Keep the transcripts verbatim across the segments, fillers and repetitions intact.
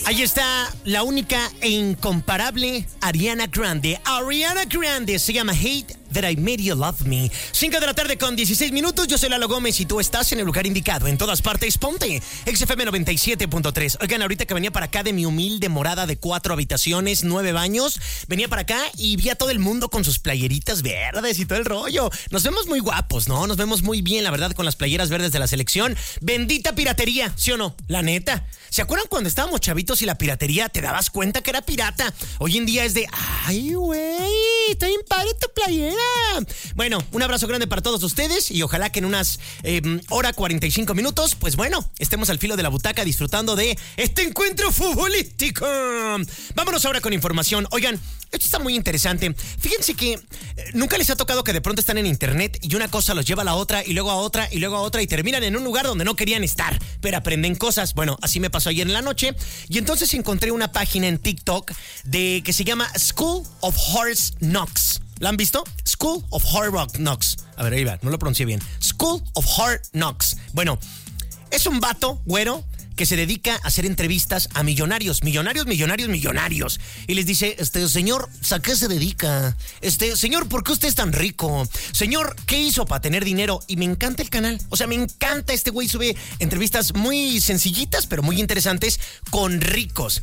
Ahí está la única e incomparable Ariana Grande. Ariana Grande se llama Hate That I Made You Love Me. cinco de la tarde con dieciséis minutos. Yo soy Lalo Gómez y tú estás en el lugar indicado. En todas partes, ponte X F M noventa y siete punto tres. Oigan, ahorita que venía para acá de mi humilde morada de cuatro habitaciones, nueve baños, venía para acá y vi a todo el mundo con sus playeritas verdes y todo el rollo. Nos vemos muy guapos, ¿no? Nos vemos muy bien, la verdad, con las playeras verdes de la selección. Bendita piratería, ¿sí o no? La neta. ¿Se acuerdan cuando estábamos chavitos y la piratería te dabas cuenta que era pirata? Hoy en día es de, ay, güey, está bien padre tu playera. Bueno, un abrazo grande para todos ustedes y ojalá que en unas eh, hora cuarenta y cinco minutos, pues bueno, estemos al filo de la butaca disfrutando de este encuentro futbolístico. Vámonos ahora con información. Oigan, esto está muy interesante. Fíjense que eh, nunca les ha tocado que de pronto están en internet y una cosa los lleva a la otra y luego a otra y luego a otra y terminan en un lugar donde no querían estar, pero aprenden cosas. Bueno, así me pasó ayer en la noche y entonces encontré una página en TikTok de que se llama School of Hard Knocks. ¿La han visto? School of Hard Knocks. A ver, ahí va, no lo pronuncié bien. School of Hard Knocks. Bueno, es un vato, güero, que se dedica a hacer entrevistas a millonarios, millonarios, millonarios, millonarios. Y les dice, este, señor, ¿a qué se dedica? Este, señor, ¿por qué usted es tan rico? Señor, ¿qué hizo para tener dinero? Y me encanta el canal. O sea, me encanta este güey. Sube entrevistas muy sencillitas, pero muy interesantes con ricos.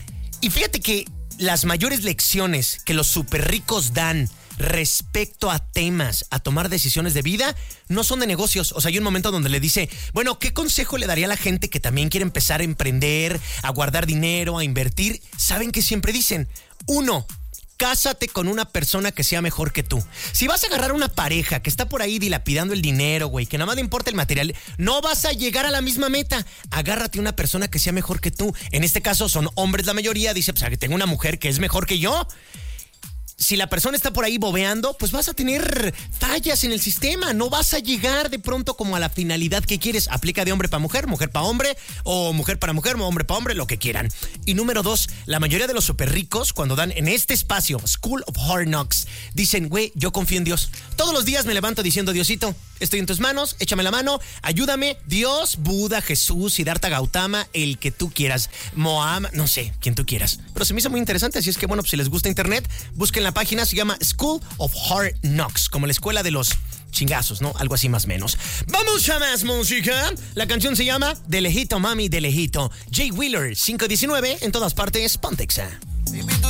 Y fíjate que las mayores lecciones que los súper ricos dan respecto a temas, a tomar decisiones de vida, no son de negocios. O sea, hay un momento donde le dice, bueno, ¿qué consejo le daría a la gente que también quiere empezar a emprender, a guardar dinero, a invertir? ¿Saben qué siempre dicen? Uno, cásate con una persona que sea mejor que tú. Si vas a agarrar una pareja que está por ahí dilapidando el dinero, güey, que nada más le importa el material, no vas a llegar a la misma meta. Agárrate una persona que sea mejor que tú. En este caso son hombres la mayoría. Dice, pues que tengo una mujer que es mejor que yo. Si la persona está por ahí bobeando, pues vas a tener fallas en el sistema. No vas a llegar de pronto como a la finalidad que quieres. Aplica de hombre para mujer, mujer para hombre, o mujer para mujer, hombre para hombre, lo que quieran. Y número dos, la mayoría de los súper ricos, cuando dan en este espacio, School of Hard Knocks, dicen, güey, yo confío en Dios. Todos los días me levanto diciendo, Diosito, estoy en tus manos, échame la mano, ayúdame. Dios, Buda, Jesús, Siddhartha Gautama, el que tú quieras. Moam, no sé, quien tú quieras. Pero se me hizo muy interesante, así es que bueno, pues si les gusta internet, busquen la página, se llama School of Hard Knocks, como la escuela de los chingazos, ¿no? Algo así más o menos. ¡Vamos a más música! La canción se llama De Lejito, Mami, De Lejito. Jay Wheeler, cinco diecinueve, en todas partes, Pontexa.